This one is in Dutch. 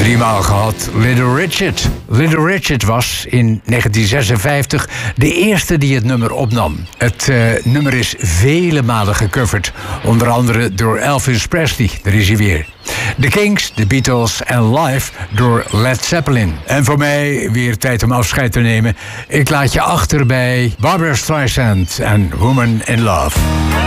Driemaal gehad Little Richard. Little Richard was in 1956 de eerste die het nummer opnam. Het nummer is vele malen gecoverd. Onder andere door Elvis Presley, daar is hij weer. The Kings, The Beatles en live door Led Zeppelin. En voor mij weer tijd om afscheid te nemen. Ik laat je achter bij Barbra Streisand en Woman in Love.